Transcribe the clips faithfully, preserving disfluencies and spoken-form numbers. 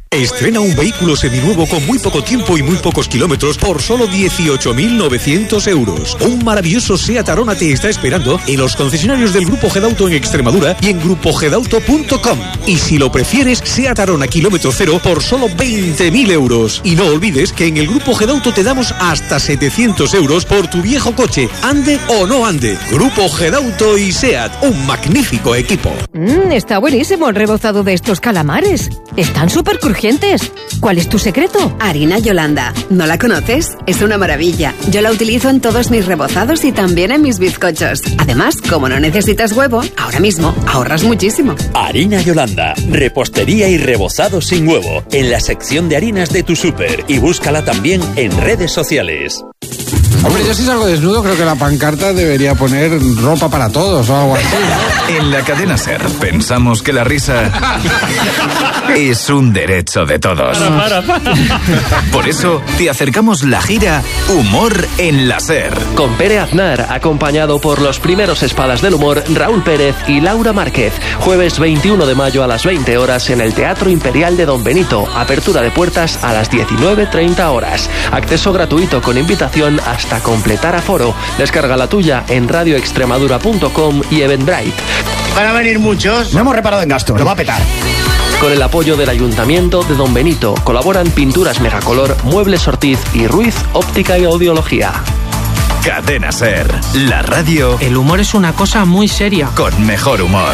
Estrena un vehículo seminuevo con muy poco tiempo y muy pocos kilómetros por solo dieciocho mil novecientos euros. Un maravilloso SEAT Arona te está esperando en los concesionarios del Grupo Gedauto en Extremadura y en grupo gedauto punto com. Y si lo prefieres, SEAT Arona kilómetro cero por solo veinte mil euros. Y no olvides que en el Grupo Gedauto te damos hasta setecientos euros por tu viejo coche, ande o no ande. Grupo Gedauto y SEAT, un magnífico equipo. Mmm, está buenísimo el rebozado de estos calamares. Están súper crujientes. ¿Cuál es tu secreto? Harina Yolanda. ¿No la conoces? Es una maravilla. Yo la utilizo en todos mis rebozados y también en mis bizcochos. Además, como no necesitas huevo, ahora mismo ahorras muchísimo. Harina Yolanda. Repostería y rebozado sin huevo. En la sección de harinas de tu súper. Y búscala también en redes sociales. Hombre, yo si salgo desnudo creo que la pancarta debería poner ropa para todos o algo así, ¿no? En la cadena SER pensamos que la risa es un derecho de todos. Para, para, para. Por eso te acercamos la gira Humor en la SER. Con Pere Aznar, acompañado por los primeros espadas del humor, Raúl Pérez y Laura Márquez. Jueves veintiuno de mayo a las veinte horas en el Teatro Imperial de Don Benito. Apertura de puertas a las diecinueve treinta horas. Acceso gratuito con invitación hasta completar aforo. Descarga la tuya en radio extremadura punto com y Eventbrite. Van a venir muchos. No hemos reparado en gastos. Lo va a petar. Con el apoyo del Ayuntamiento de Don Benito colaboran Pinturas Megacolor, Muebles Ortiz y Ruiz Óptica y Audiología. Cadena SER, la radio. El humor es una cosa muy seria. Con mejor humor.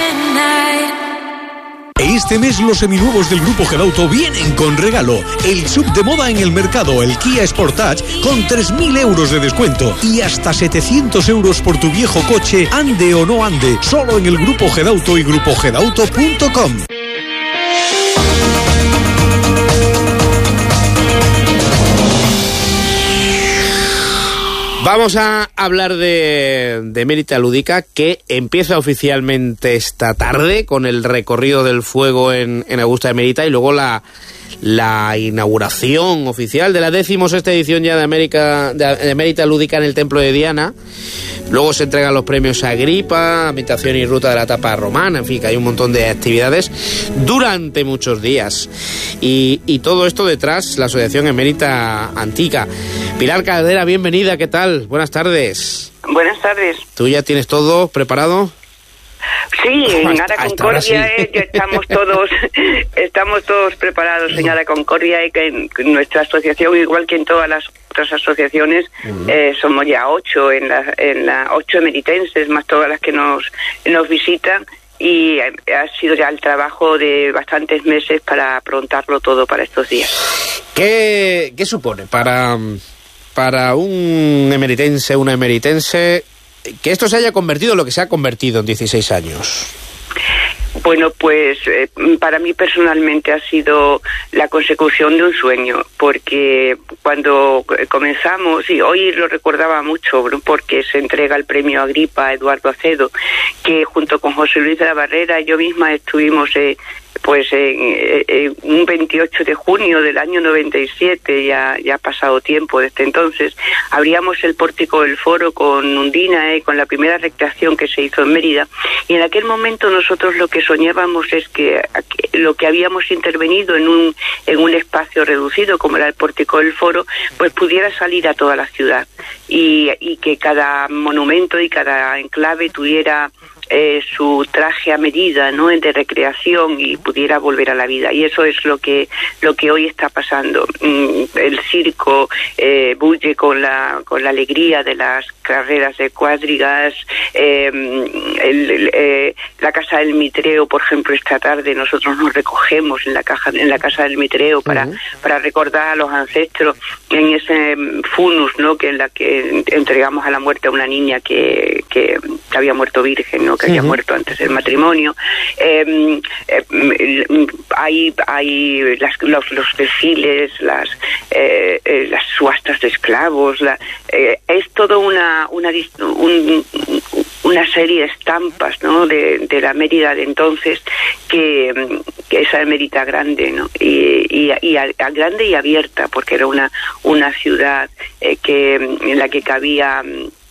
Este mes los seminuevos del Grupo Gedauto vienen con regalo. El sub de moda en el mercado, el Kia Sportage, con tres mil euros de descuento. Y hasta setecientos euros por tu viejo coche, ande o no ande. Solo en el Grupo Gedauto y grupo gedauto punto com. Vamos a hablar de, de Emérita Lúdica, que empieza oficialmente esta tarde con el recorrido del fuego en, en Augusta Emérita y luego la, la inauguración oficial de la decimosexta edición ya de, América, de Emérita Lúdica en el Templo de Diana. Luego se entregan los premios Agripa, Ambientación y Ruta de la Etapa Romana, en fin, que hay un montón de actividades durante muchos días. Y, y todo esto detrás, la Asociación Emérita Antica. Pilar Caldera, bienvenida, ¿qué tal? Buenas tardes. Buenas tardes. ¿Tú ya tienes todo preparado? Sí, en Ara Concordia sí. eh, ya estamos todos estamos todos preparados en Ara Concordia y que en nuestra asociación, igual que en todas las otras asociaciones, uh-huh. eh, somos ya ocho en la, en la ocho emeritenses, más todas las que nos, nos visitan, y ha sido ya el trabajo de bastantes meses para aprontarlo todo para estos días. ¿Qué, qué supone para, para un emeritense, una emeritense, que esto se haya convertido en lo que se ha convertido en dieciséis años? Bueno, pues eh, para mí personalmente ha sido la consecución de un sueño, porque cuando comenzamos, y hoy lo recordaba mucho, porque se entrega el premio Agripa a Eduardo Acedo, que junto con José Luis de la Barrera, yo misma estuvimos eh, pues en, en un veintiocho de junio del año noventa y siete, ya, ya ha pasado tiempo desde entonces, abríamos el pórtico del foro con Undina, eh, con la primera recreación que se hizo en Mérida, y en aquel momento nosotros lo que soñábamos es que lo que habíamos intervenido en un, en un espacio reducido como era el pórtico del foro, pues pudiera salir a toda la ciudad, y, y que cada monumento y cada enclave tuviera Eh, su traje a medida, ¿no?, de recreación, y pudiera volver a la vida. Y eso es lo que lo que hoy está pasando. Mm, el circo eh, bulle con la con la alegría de las carreras de cuadrigas. Eh, el, el, eh, la Casa del Mitreo, por ejemplo, esta tarde nosotros nos recogemos en la caja en la Casa del Mitreo para uh-huh. para recordar a los ancestros en ese funus, ¿no?, que en la que entregamos a la muerte a una niña que que, que había muerto virgen, ¿no?, que había uh-huh. muerto antes del matrimonio. Eh, eh, hay hay las, los, los desfiles, las eh, eh, las subastas de esclavos, la, eh, es todo una una un, una serie de estampas, ¿no?, de, de la Mérida de entonces, que, que esa Mérida grande, ¿no?, y, y, y a, a grande y abierta, porque era una una ciudad eh, que en la que cabía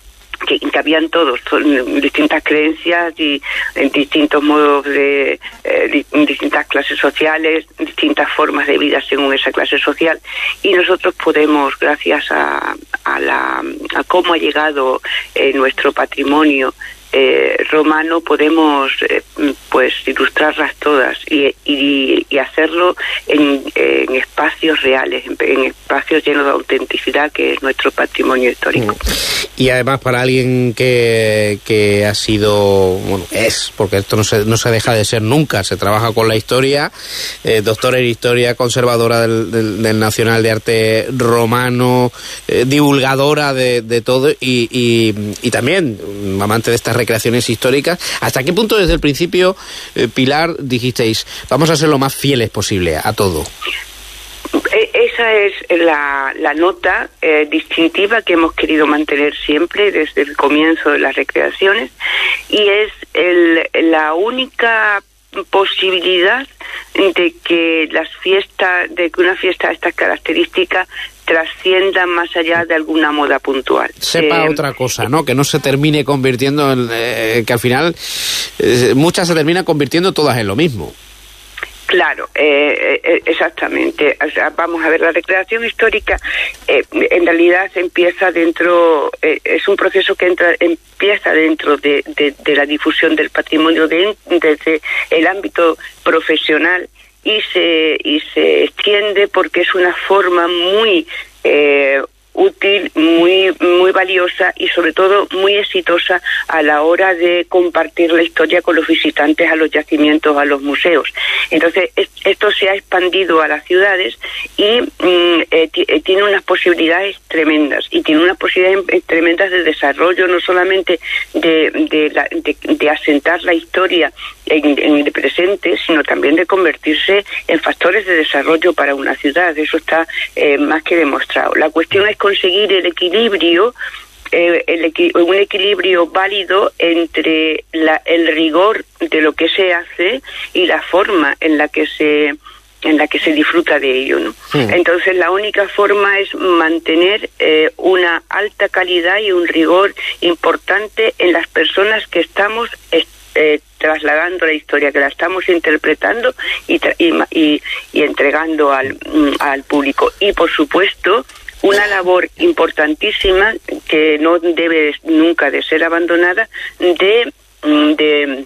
que, que habían todos, distintas creencias y en distintos modos de eh, distintas clases sociales, distintas formas de vida según esa clase social, y nosotros podemos, gracias a, a, la, a cómo ha llegado eh, nuestro patrimonio Eh, romano, podemos eh, pues ilustrarlas todas y, y, y hacerlo en, en espacios reales, en, en espacios llenos de autenticidad, que es nuestro patrimonio histórico. Y además para alguien que, que ha sido, bueno, es, porque esto no se, no se deja de ser nunca, se trabaja con la historia, eh, doctora en historia, conservadora del, del, del Nacional de Arte Romano, eh, divulgadora de, de todo y, y, y también amante de estas recreaciones históricas. ¿Hasta qué punto desde el principio, eh, Pilar, dijisteis, vamos a ser lo más fieles posible a todo? Esa es la, la nota eh, distintiva que hemos querido mantener siempre desde el comienzo de las recreaciones, y es el, la única posibilidad de que las fiestas, de que una fiesta de estas características trascienda más allá de alguna moda puntual. Sepa eh, otra cosa, ¿no? Que no se termine convirtiendo en... Eh, que al final eh, muchas se terminan convirtiendo todas en lo mismo. Claro, eh, eh, exactamente. O sea, vamos a ver, la recreación histórica eh, en realidad empieza dentro, eh, es un proceso que entra, empieza dentro de, de, de la difusión del patrimonio de, desde el ámbito profesional y se y se extiende porque es una forma muy eh, útil, muy muy valiosa y sobre todo muy exitosa a la hora de compartir la historia con los visitantes a los yacimientos, a los museos. Entonces, es, esto se ha expandido a las ciudades y mm, eh, t- tiene unas posibilidades tremendas, y tiene unas posibilidades tremendas de desarrollo, no solamente de, de, la, de, de asentar la historia en, en el presente, sino también de convertirse en factores de desarrollo para una ciudad. Eso está eh, más que demostrado. La cuestión es conseguir el equilibrio, eh, el equi- un equilibrio válido entre la, el rigor de lo que se hace y la forma en la que se en la que se disfruta de ello, ¿no? Sí. Entonces la única forma es mantener eh, una alta calidad y un rigor importante en las personas que estamos eh, trasladando la historia, que la estamos interpretando y, tra- y, y, y entregando al, al público. Y por supuesto una labor importantísima que no debe nunca de ser abandonada de de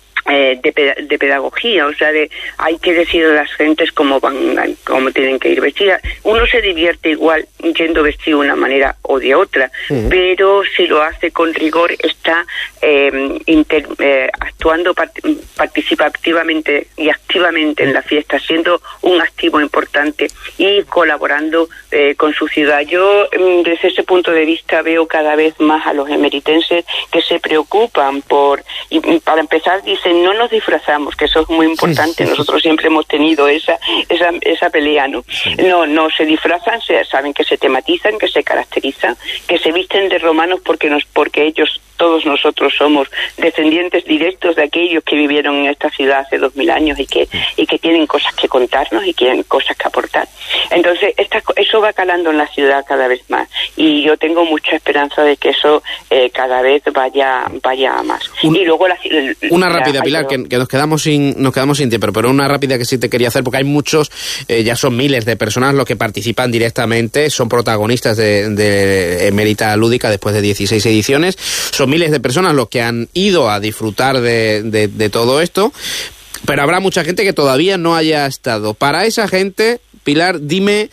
Eh, de, de pedagogía, o sea, de hay que decir a las gentes cómo van, cómo tienen que ir vestidas. Uno se divierte igual yendo vestido de una manera o de otra, uh-huh. pero si lo hace con rigor está eh, inter, eh, actuando part, participativamente y activamente en la fiesta, siendo un activo importante y colaborando eh, con su ciudad. Yo desde ese punto de vista veo cada vez más a los emeritenses que se preocupan por, y para empezar dicen, no nos disfrazamos, que eso es muy importante. Nosotros siempre hemos tenido esa esa esa pelea, ¿no? No, no se disfrazan, se saben que se tematizan, que se caracterizan, que se visten de romanos porque nos porque ellos, todos nosotros somos descendientes directos de aquellos que vivieron en esta ciudad hace dos mil años y que y que tienen cosas que contarnos y tienen cosas que aportar. Entonces, esta, eso va calando en la ciudad cada vez más, y yo tengo mucha esperanza de que eso eh, cada vez vaya vaya a más. Un, y luego la, una la, rápida, Pilar, que, que nos quedamos sin nos quedamos sin tiempo, pero una rápida que sí te quería hacer, porque hay muchos, eh, ya son miles de personas los que participan directamente, son protagonistas de, de Emérita Lúdica después de dieciséis ediciones, son miles de personas los que han ido a disfrutar de, de, de todo esto, pero habrá mucha gente que todavía no haya estado. Para esa gente, Pilar, dime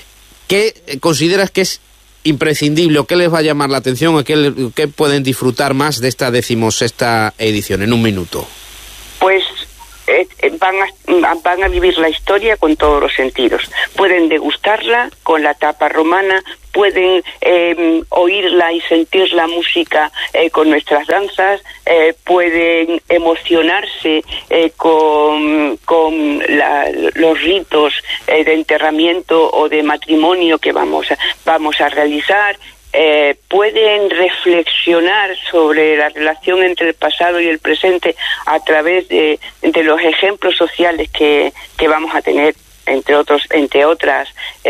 qué consideras que es imprescindible o qué les va a llamar la atención o qué, qué pueden disfrutar más de esta decimosexta edición, en un minuto. Pues eh, van, a, van a vivir la historia con todos los sentidos. Pueden degustarla con la tapa romana, pueden eh, oírla y sentir la música eh, con nuestras danzas, eh, pueden emocionarse eh, con, con la, los ritos eh, de enterramiento o de matrimonio que vamos a, vamos a realizar. Eh, pueden reflexionar sobre la relación entre el pasado y el presente a través de, de los ejemplos sociales que, que vamos a tener en, entre otros, entre otras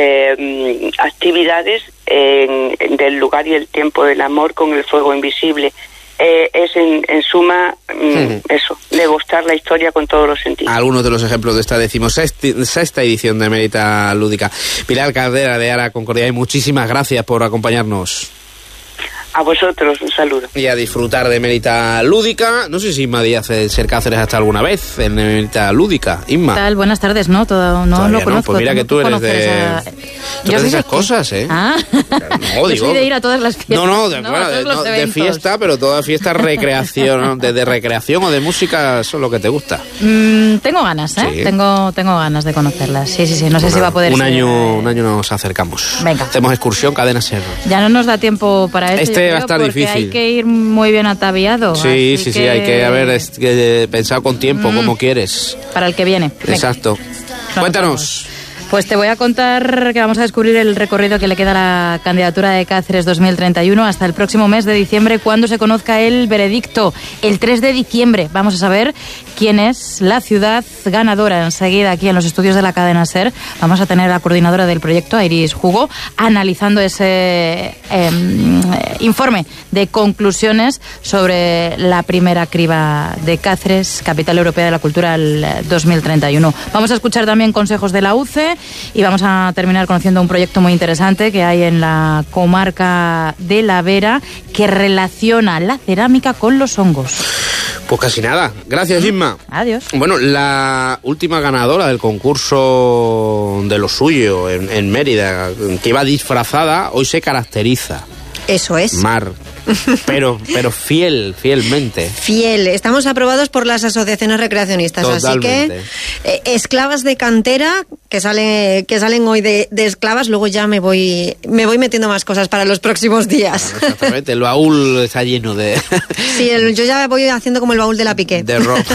eh, actividades, en, en del lugar y el tiempo del amor con el fuego invisible. Eh, es en, en suma mm, eso, degustar la historia con todos los sentidos. Algunos de los ejemplos de esta decimosexta edición de Mérita Lúdica. Pilar Caldera de Ara Concordia, y muchísimas gracias por acompañarnos. A vosotros, un saludo. Y a disfrutar de Mérita Lúdica. No sé si Inma Díaz de Ser Cáceres hasta alguna vez en Mérita Lúdica. Inma. ¿Qué tal? Buenas tardes, ¿no? Todo, no Todavía lo conozco. No. Pues mira que tú eres de... Esa... Tú eres de esas cosas, ¿eh? Ah. No, digo... Yo soy de ir a todas las fiestas. No, no, de, ¿no? bueno, de, no, de fiesta, pero toda fiesta recreación, ¿no? de, de recreación o de música, eso es lo que te gusta. Mm, tengo ganas, ¿eh? Sí. Tengo, tengo ganas de conocerlas. Sí, sí, sí. No sé Bueno, si va a poder un ser... año, un año nos acercamos. Venga. Hacemos excursión, Cadena Ser. Ya no nos da tiempo para eso. Este va a estar difícil. Hay que ir muy bien ataviado. Sí, sí, que... sí, hay que haber es, que, pensado con tiempo, mm. como quieres. Para el que viene. Venga. Exacto. No, Cuéntanos. Pues te voy a contar que vamos a descubrir el recorrido que le queda a la candidatura de Cáceres dos mil treinta y uno hasta el próximo mes de diciembre, cuando se conozca el veredicto. El tres de diciembre vamos a saber quién es la ciudad ganadora. Enseguida, aquí en los estudios de la cadena SER, vamos a tener a la coordinadora del proyecto, Iris Hugo, analizando ese eh, informe de conclusiones sobre la primera criba de Cáceres, capital europea de la cultura, el dos mil treinta y uno. Vamos a escuchar también consejos de la U C E y vamos a terminar conociendo un proyecto muy interesante que hay en la comarca de La Vera, que relaciona la cerámica con los hongos. Pues casi nada. Gracias, Inma. Adiós. Bueno, la última ganadora del concurso de lo suyo en, en Mérida, que iba disfrazada, hoy se caracteriza. Eso es. Mar. Pero, pero fiel, fielmente. Fiel. Estamos aprobados por las asociaciones recreacionistas. Totalmente. Así que eh, esclavas de cantera que salen, que salen hoy de, de esclavas, luego ya me voy, me voy metiendo más cosas para los próximos días. Bueno, exactamente. El baúl está lleno de... Sí, el, yo ya voy haciendo como el baúl de la Piqué. De rock.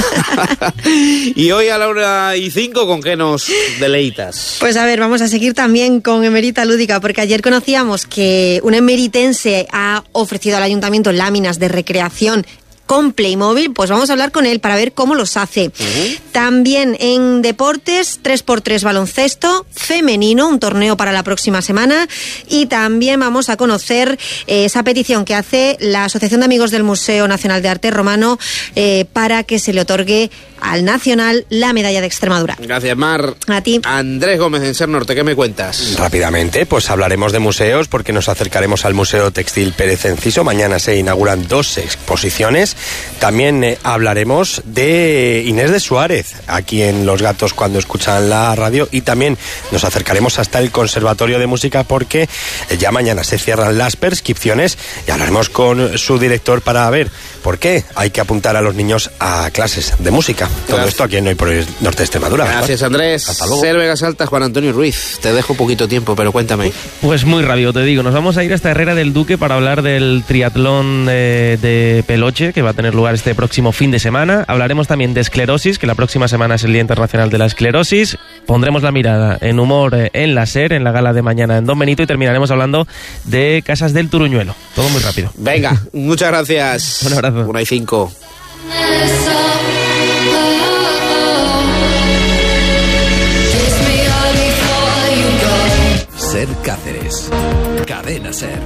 Y hoy a la una y cinco, ¿con qué nos deleitas? Pues a ver, vamos a seguir también con Emerita Lúdica, porque ayer conocíamos que un emeritense ha ofrecido al ayuntamiento láminas de recreación con Playmobil. Pues vamos a hablar con él para ver cómo los hace. Uh-huh. También en deportes, tres por tres baloncesto femenino, un torneo para la próxima semana, y también vamos a conocer eh, esa petición que hace la Asociación de Amigos del Museo Nacional de Arte Romano eh, para que se le otorgue al Nacional la medalla de Extremadura. Gracias, Mar. A ti. Andrés Gómez en Ser Norte, ¿qué me cuentas? Rápidamente, pues hablaremos de museos, porque nos acercaremos al Museo Textil Pérez Enciso. Mañana se inauguran dos exposiciones. También eh, hablaremos de Inés de Suárez, aquí en Los Gatos cuando escuchan la radio, y también nos acercaremos hasta el Conservatorio de Música, porque eh, ya mañana se cierran las prescripciones y hablaremos con su director para ver por qué hay que apuntar a los niños a clases de música. Todo Gracias. Esto aquí en Hoy por el Norte de Extremadura. Gracias, Andrés. Hasta luego. Ser Vegas Altas, Juan Antonio Ruiz. Te dejo poquito tiempo, pero cuéntame. Pues muy rápido, te digo. Nos vamos a ir hasta Herrera del Duque para hablar del triatlón eh, de Peloche, que va a tener lugar este próximo fin de semana. Hablaremos también de esclerosis, que la próxima semana es el Día Internacional de la Esclerosis. Pondremos la mirada en humor eh, en la SER, en la gala de mañana en Don Benito, y terminaremos hablando de Casas del Turuñuelo. Todo muy rápido. Venga, muchas gracias. Un abrazo. Una y cinco. Ser Cáceres. Cadena Ser.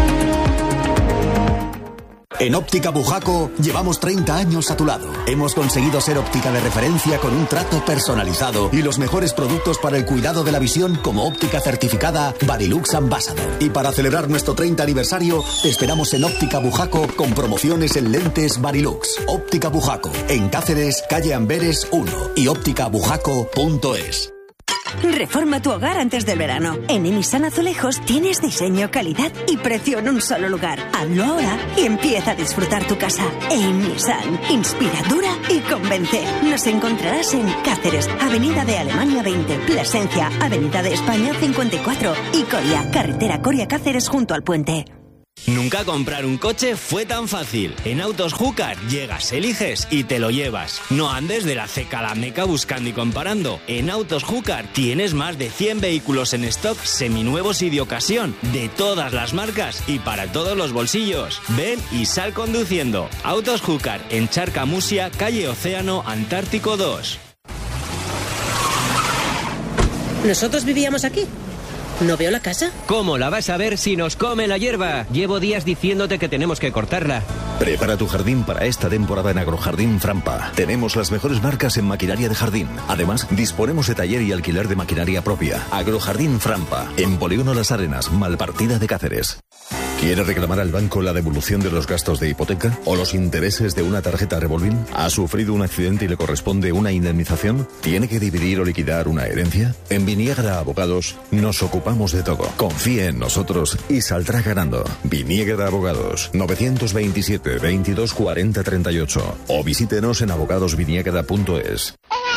En Óptica Bujaco llevamos treinta años a tu lado. Hemos conseguido ser óptica de referencia con un trato personalizado y los mejores productos para el cuidado de la visión, como óptica certificada Varilux Ambassador. Y para celebrar nuestro treinta aniversario, te esperamos en Óptica Bujaco con promociones en lentes Varilux. Óptica Bujaco, en Cáceres, calle Amberes uno, y óptica bujaco punto es. Reforma tu hogar antes del verano. En Enisan Azulejos tienes diseño, calidad y precio en un solo lugar. Hazlo ahora y empieza a disfrutar tu casa. Enisan, inspira, dura y convence. Nos encontrarás en Cáceres, Avenida de Alemania veinte, Plasencia, Avenida de España cincuenta y cuatro y Coria, carretera Coria-Cáceres junto al puente. Nunca comprar un coche fue tan fácil. En Autos Júcar llegas, eliges y te lo llevas. No andes de la ceca a la meca buscando y comparando. En Autos Júcar tienes más de cien vehículos en stock, seminuevos y de ocasión, de todas las marcas y para todos los bolsillos. Ven y sal conduciendo. Autos Júcar, en Charcamusia, calle Océano, Antártico dos. Nosotros vivíamos aquí. ¿No veo la casa? ¿Cómo la vas a ver si nos come la hierba? Llevo días diciéndote que tenemos que cortarla. Prepara tu jardín para esta temporada en Agrojardín Frampa. Tenemos las mejores marcas en maquinaria de jardín. Además, disponemos de taller y alquiler de maquinaria propia. Agrojardín Frampa, en Polígono Las Arenas, Malpartida de Cáceres. ¿Quiere reclamar al banco la devolución de los gastos de hipoteca o los intereses de una tarjeta revolving? ¿Ha sufrido un accidente y le corresponde una indemnización? ¿Tiene que dividir o liquidar una herencia? En Viniegra Abogados nos ocupamos de todo. Confíe en nosotros y saldrá ganando. Viniegra Abogados, novecientos veintisiete, veintidós cuarenta, treinta y ocho o visítenos en abogados viniegra punto es.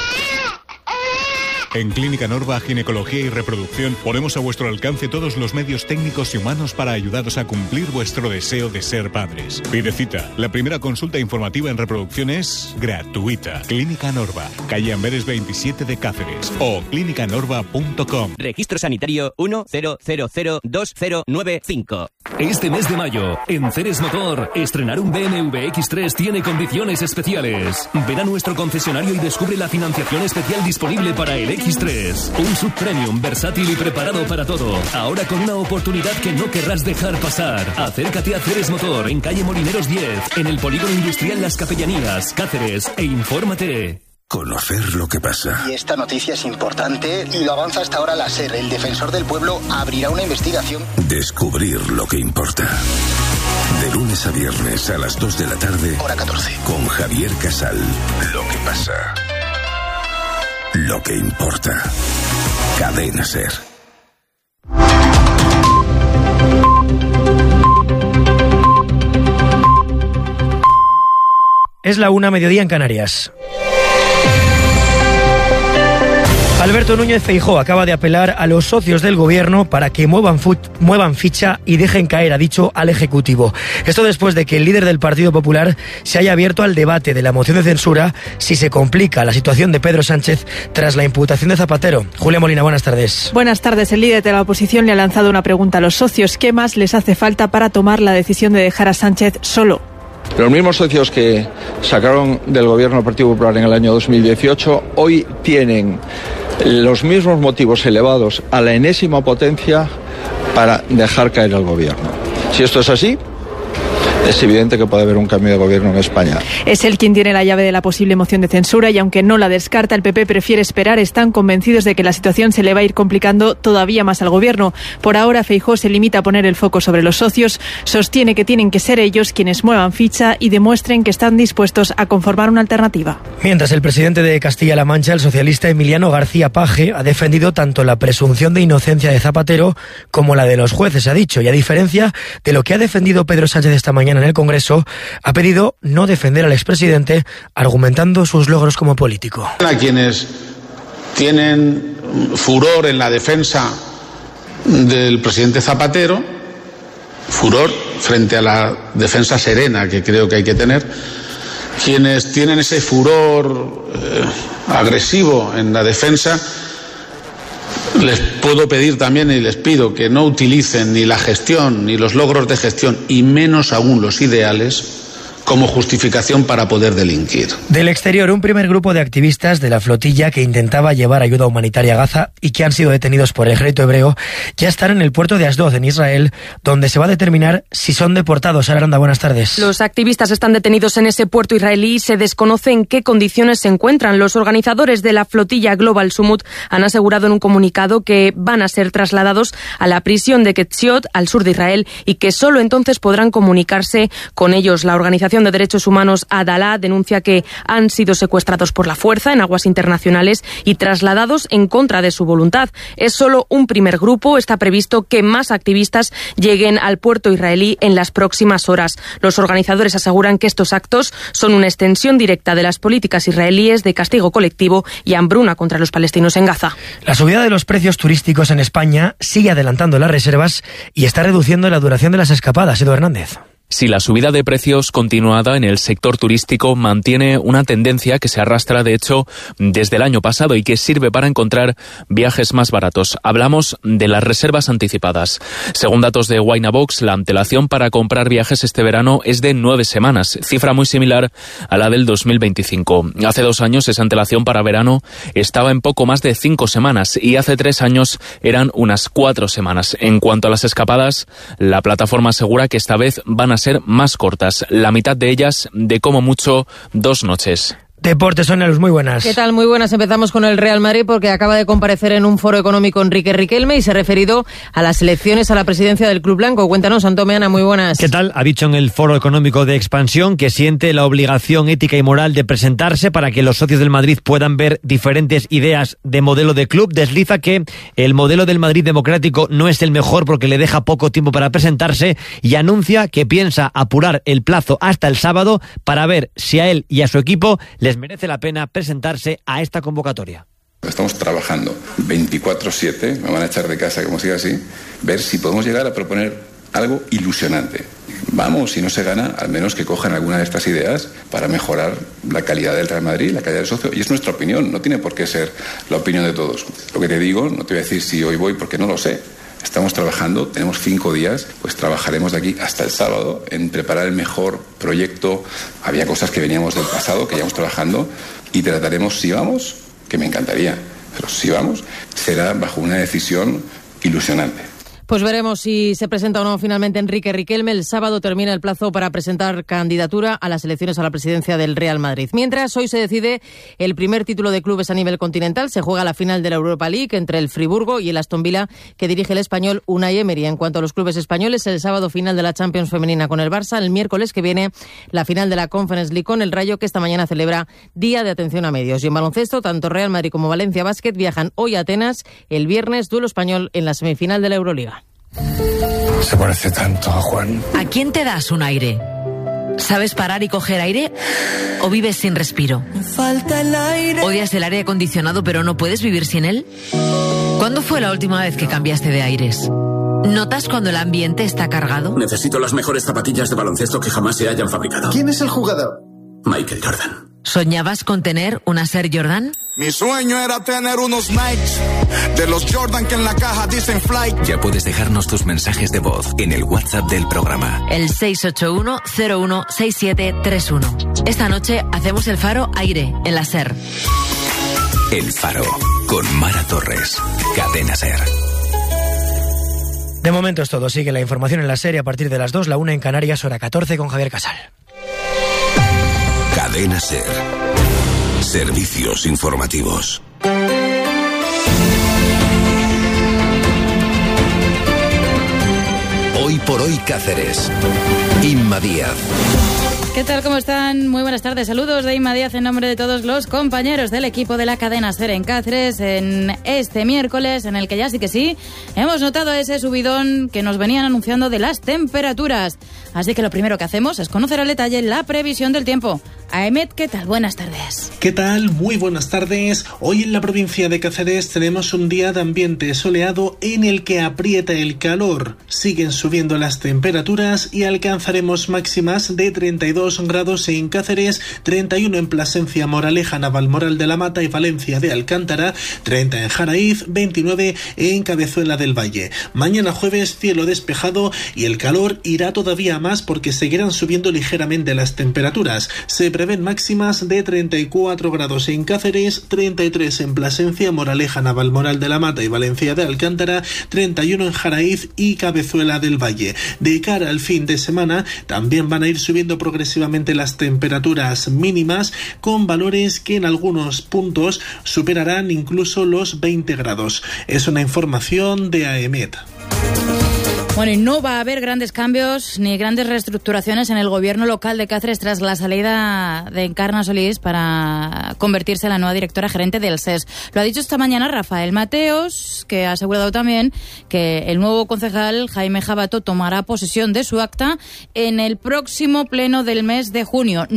En Clínica Norva Ginecología y Reproducción ponemos a vuestro alcance todos los medios técnicos y humanos para ayudaros a cumplir vuestro deseo de ser padres. Pide cita. La primera consulta informativa en reproducción es gratuita. Clínica Norva, calle Amberes veintisiete de Cáceres o clínica norva punto com. Registro sanitario uno cero cero cero dos cero nueve cinco. Este mes de mayo, en Ceres Motor, estrenar un B M W X tres tiene condiciones especiales. Ven a nuestro concesionario y descubre la financiación especial disponible para el X tres. Un subpremium versátil y preparado para todo. Ahora con una oportunidad que no querrás dejar pasar. Acércate a Ceres Motor en calle Molineros diez, en el Polígono Industrial Las Capellanías, Cáceres, e infórmate. Conocer lo que pasa. Y esta noticia es importante y lo avanza hasta ahora la SER. El defensor del pueblo abrirá una investigación. Descubrir lo que importa. De lunes a viernes a las dos de la tarde. Hora catorce. Con Javier Casal. Lo que pasa. Lo que importa. Cadena SER. Es la una, mediodía en Canarias. Alberto Núñez Feijóo acaba de apelar a los socios del gobierno para que muevan, fut, muevan ficha y dejen caer, ha dicho, al Ejecutivo. Esto después de que el líder del Partido Popular se haya abierto al debate de la moción de censura si se complica la situación de Pedro Sánchez tras la imputación de Zapatero. Julia Molina, buenas tardes. Buenas tardes. El líder de la oposición le ha lanzado una pregunta a los socios. ¿Qué más les hace falta para tomar la decisión de dejar a Sánchez solo? Los mismos socios que sacaron del gobierno del Partido Popular en el año dos mil dieciocho hoy tienen los mismos motivos elevados a la enésima potencia para dejar caer al gobierno. Si esto es así, es evidente que puede haber un cambio de gobierno en España. Es él quien tiene la llave de la posible moción de censura y aunque no la descarta, el P P prefiere esperar. Están convencidos de que la situación se le va a ir complicando todavía más al gobierno. Por ahora, Feijóo se limita a poner el foco sobre los socios. Sostiene que tienen que ser ellos quienes muevan ficha y demuestren que están dispuestos a conformar una alternativa. Mientras el presidente de Castilla-La Mancha, el socialista Emiliano García Paje, ha defendido tanto la presunción de inocencia de Zapatero como la de los jueces, ha dicho. Y a diferencia de lo que ha defendido Pedro Sánchez esta mañana en el Congreso, ha pedido no defender al expresidente, argumentando sus logros como político. A quienes tienen furor en la defensa del presidente Zapatero, furor frente a la defensa serena que creo que hay que tener, quienes tienen ese furor eh, agresivo en la defensa, les puedo pedir también y les pido que no utilicen ni la gestión ni los logros de gestión y menos aún los ideales como justificación para poder delinquir. Del exterior, un primer grupo de activistas de la flotilla que intentaba llevar ayuda humanitaria a Gaza y que han sido detenidos por el ejército hebreo ya están en el puerto de Asdod, en Israel, donde se va a determinar si son deportados. Sara Aranda, buenas tardes. Los activistas están detenidos en ese puerto israelí y se desconoce en qué condiciones se encuentran. Los organizadores de la flotilla Global Summit han asegurado en un comunicado que van a ser trasladados a la prisión de Ketziot, al sur de Israel, y que solo entonces podrán comunicarse con ellos. La organización de derechos humanos Adalá denuncia que han sido secuestrados por la fuerza en aguas internacionales y trasladados en contra de su voluntad. Es solo un primer grupo. Está previsto que más activistas lleguen al puerto israelí en las próximas horas. Los organizadores aseguran que estos actos son una extensión directa de las políticas israelíes de castigo colectivo y hambruna contra los palestinos en Gaza. La subida de los precios turísticos en España sigue adelantando las reservas y está reduciendo la duración de las escapadas. Edu Hernández. Si la subida de precios continuada en el sector turístico mantiene una tendencia que se arrastra, de hecho, desde el año pasado y que sirve para encontrar viajes más baratos. Hablamos de las reservas anticipadas. Según datos de Winabox, la antelación para comprar viajes este verano es de nueve semanas, cifra muy similar a la del dos mil veinticinco. Hace dos años esa antelación para verano estaba en poco más de cinco semanas y hace tres años eran unas cuatro semanas. En cuanto a las escapadas, la plataforma asegura que esta vez van a ser más cortas, la mitad de ellas de como mucho dos noches. Deportes, Sonia Luz, muy buenas. ¿Qué tal? Muy buenas. Empezamos con el Real Madrid porque acaba de comparecer en un foro económico Enrique Riquelme y se ha referido a las elecciones a la presidencia del Club Blanco. Cuéntanos, Antón Meana, muy buenas. ¿Qué tal? Ha dicho en el foro económico de expansión que siente la obligación ética y moral de presentarse para que los socios del Madrid puedan ver diferentes ideas de modelo de club. Desliza que el modelo del Madrid democrático no es el mejor porque le deja poco tiempo para presentarse y anuncia que piensa apurar el plazo hasta el sábado para ver si a él y a su equipo les merece la pena presentarse a esta convocatoria. Estamos trabajando veinticuatro siete, me van a echar de casa como siga así, ver si podemos llegar a proponer algo ilusionante. Vamos, si no se gana, al menos que cojan alguna de estas ideas para mejorar la calidad del Real Madrid, la calidad del socio, y es nuestra opinión, no tiene por qué ser la opinión de todos. Lo que te digo, no te voy a decir si hoy voy porque no lo sé. Estamos trabajando, tenemos cinco días, pues trabajaremos de aquí hasta el sábado en preparar el mejor proyecto. Había cosas que veníamos del pasado, que llevamos trabajando, y trataremos, si vamos, que me encantaría, pero si vamos, será bajo una decisión ilusionante. Pues veremos si se presenta o no finalmente Enrique Riquelme. El sábado termina el plazo para presentar candidatura a las elecciones a la presidencia del Real Madrid. Mientras, hoy se decide el primer título de clubes a nivel continental. Se juega la final de la Europa League entre el Friburgo y el Aston Villa, que dirige el español Unai Emery. En cuanto a los clubes españoles, el sábado final de la Champions femenina con el Barça. El miércoles que viene la final de la Conference League con el Rayo, que esta mañana celebra Día de Atención a Medios. Y en baloncesto, tanto Real Madrid como Valencia Basket viajan hoy a Atenas. El viernes, duelo español en la semifinal de la Euroliga. Se parece tanto a Juan. ¿A quién te das un aire? ¿Sabes parar y coger aire? ¿O vives sin respiro? Me falta el aire. ¿Odias el aire acondicionado pero no puedes vivir sin él? ¿Cuándo fue la última vez que cambiaste de aires? ¿Notas cuando el ambiente está cargado? Necesito las mejores zapatillas de baloncesto que jamás se hayan fabricado. ¿Quién es el jugador? Michael Jordan. ¿Soñabas con tener una Air Jordan? Mi sueño era tener unos Nikes de los Jordan que en la caja dicen Fly. Ya puedes dejarnos tus mensajes de voz en el WhatsApp del programa. El seis ocho uno cero uno seis siete tres uno. Esta noche hacemos el Faro Aire en la SER. El Faro con Mara Torres. Cadena SER. De momento es todo. Sigue la información en la serie a partir de las dos, la una en Canarias, hora catorce con Javier Casal. Cadena SER. Servicios informativos. Hoy por hoy Cáceres. Inma Díaz. ¿Qué tal? ¿Cómo están? Muy buenas tardes. Saludos de Inma Díaz en nombre de todos los compañeros del equipo de la cadena SER en Cáceres en este miércoles, en el que ya sí que sí hemos notado ese subidón que nos venían anunciando de las temperaturas. Así que lo primero que hacemos es conocer al detalle la previsión del tiempo. Aemet, ¿qué tal? Buenas tardes. ¿Qué tal? Muy buenas tardes. Hoy en la provincia de Cáceres tenemos un día de ambiente soleado en el que aprieta el calor. Siguen subiendo las temperaturas y alcanzaremos máximas de treinta y dos grados en Cáceres, treinta y uno en Plasencia, Moraleja, Navalmoral de la Mata y Valencia de Alcántara, treinta en Jaraíz, veintinueve en Cabezuela del Valle. Mañana jueves cielo despejado y el calor irá todavía más porque seguirán subiendo ligeramente las temperaturas. Se prevén máximas de treinta y cuatro grados en Cáceres, treinta y tres en Plasencia, Moraleja, Navalmoral de la Mata y Valencia de Alcántara, treinta y uno en Jaraíz y Cabezuela del Valle. De cara al fin de semana también van a ir subiendo progresivamente las temperaturas mínimas con valores que en algunos puntos superarán incluso los veinte grados. Es una información de Aemet. Bueno, y no va a haber grandes cambios ni grandes reestructuraciones en el gobierno local de Cáceres tras la salida de Encarna Solís para convertirse en la nueva directora gerente del S E S. Lo ha dicho esta mañana Rafael Mateos, que ha asegurado también que el nuevo concejal Jaime Jabato tomará posesión de su acta en el próximo pleno del mes de junio. No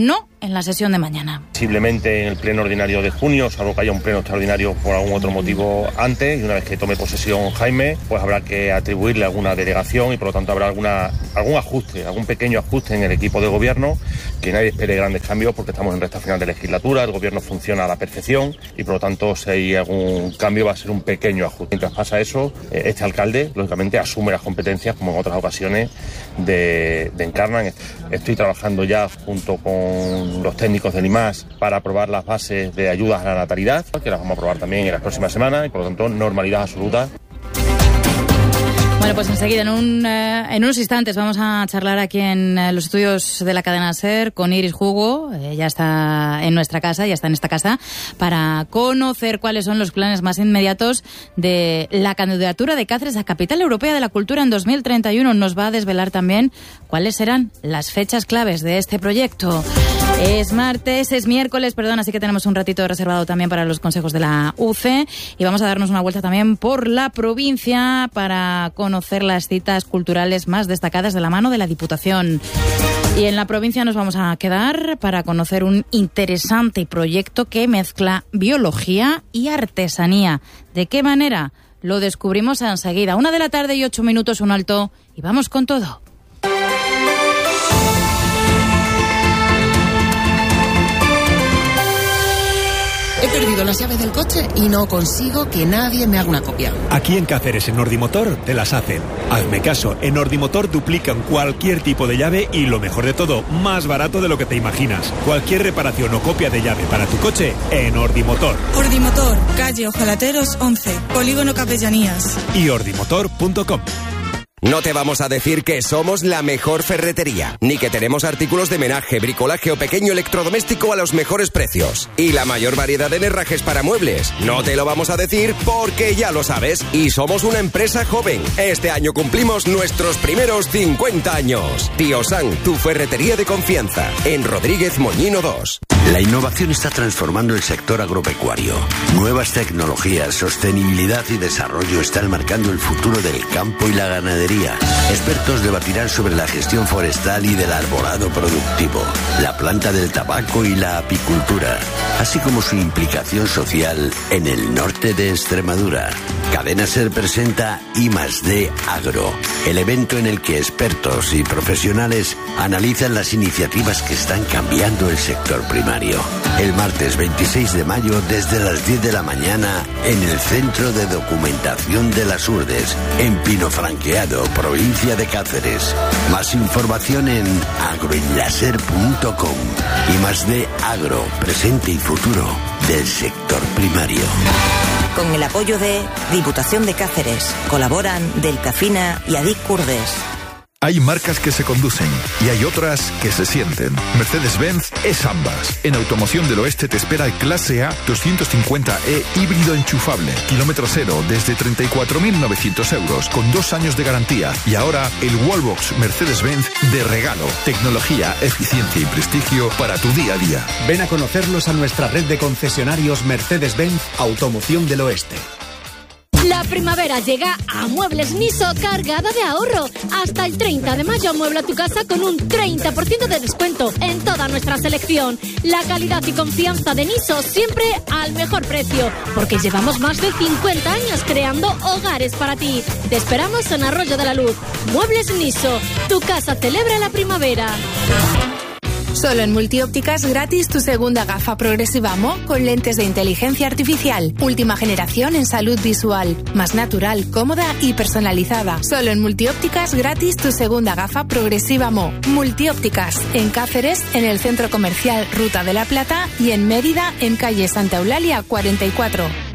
en la sesión de mañana. Posiblemente en el pleno ordinario de junio, salvo que haya un pleno extraordinario por algún otro motivo antes, y una vez que tome posesión Jaime, pues habrá que atribuirle alguna delegación y por lo tanto habrá alguna, algún ajuste, algún pequeño ajuste en el equipo de gobierno, que nadie espere grandes cambios porque estamos en recta final de legislatura, el gobierno funciona a la perfección y por lo tanto si hay algún cambio va a ser un pequeño ajuste. Mientras pasa eso, este alcalde lógicamente asume las competencias como en otras ocasiones de, de Encarna. Estoy trabajando ya junto con los técnicos del I M A S para aprobar las bases de ayudas a la natalidad, que las vamos a aprobar también en las próximas semanas y por lo tanto normalidad absoluta. Bueno, pues enseguida, en, un, eh, en unos instantes, vamos a charlar aquí en eh, los estudios de la cadena SER con Iris Hugo. Eh, ya está en nuestra casa, ya está en esta casa, para conocer cuáles son los planes más inmediatos de la candidatura de Cáceres a Capital Europea de la Cultura en dos mil treinta y uno. Nos va a desvelar también cuáles serán las fechas claves de este proyecto. Es martes, es miércoles, perdón, así que tenemos un ratito reservado también para los consejos de la U C E y vamos a darnos una vuelta también por la provincia para conocer las citas culturales más destacadas de la mano de la Diputación. Y en la provincia nos vamos a quedar para conocer un interesante proyecto que mezcla biología y artesanía. ¿De qué manera? Lo descubrimos enseguida. Una de la tarde y ocho minutos, un alto y vamos con todo. He perdido las llaves del coche y no consigo que nadie me haga una copia. Aquí en Cáceres, en Nordimotor, te las hacen. Hazme caso, en Nordimotor duplican cualquier tipo de llave y lo mejor de todo, más barato de lo que te imaginas. Cualquier reparación o copia de llave para tu coche, en Ordimotor. Ordimotor, calle Ojalateros once, Polígono Capellanías. Y ordimotor punto com. No te vamos a decir que somos la mejor ferretería, ni que tenemos artículos de menaje, bricolaje o pequeño electrodoméstico a los mejores precios. Y la mayor variedad de herrajes para muebles. No te lo vamos a decir porque ya lo sabes. Y somos una empresa joven. Este año cumplimos nuestros primeros cincuenta años. Tío San, tu ferretería de confianza. En Rodríguez Moñino dos. La innovación está transformando el sector agropecuario. Nuevas tecnologías, sostenibilidad y desarrollo están marcando el futuro del campo y la ganadería. Expertos debatirán sobre la gestión forestal y del arbolado productivo, la planta del tabaco y la apicultura, así como su implicación social en el norte de Extremadura. Cadena SER presenta I más D Agro, el evento en el que expertos y profesionales analizan las iniciativas que están cambiando el sector primario. El martes veintiséis de mayo desde las diez de la mañana en el Centro de Documentación de las Urdes, en Pinofranqueado, provincia de Cáceres. Más información en agroenlaser punto com. I más D Agro, presente y futuro del sector primario. Con el apoyo de Diputación de Cáceres, colaboran Delcafina y Adic Curdes. Hay marcas que se conducen y hay otras que se sienten. Mercedes-Benz es ambas. En Automoción del Oeste te espera el Clase A doscientos cincuenta E híbrido enchufable. Kilómetro cero desde treinta y cuatro mil novecientos euros con dos años de garantía. Y ahora el Wallbox Mercedes-Benz de regalo. Tecnología, eficiencia y prestigio para tu día a día. Ven a conocerlos a nuestra red de concesionarios Mercedes-Benz Automoción del Oeste. La primavera llega a Muebles Niso cargada de ahorro. Hasta el treinta de mayo amuebla tu casa con un treinta por ciento de descuento en toda nuestra selección. La calidad y confianza de Niso siempre al mejor precio, porque llevamos más de cincuenta años creando hogares para ti. Te esperamos en Arroyo de la Luz. Muebles Niso, tu casa celebra la primavera. Solo en Multiópticas gratis tu segunda gafa progresiva Mo con lentes de inteligencia artificial. Última generación en salud visual. Más natural, cómoda y personalizada. Solo en Multiópticas gratis tu segunda gafa progresiva Mo. Multiópticas en Cáceres, en el Centro Comercial Ruta de la Plata y en Mérida, en calle Santa Eulalia cuarenta y cuatro.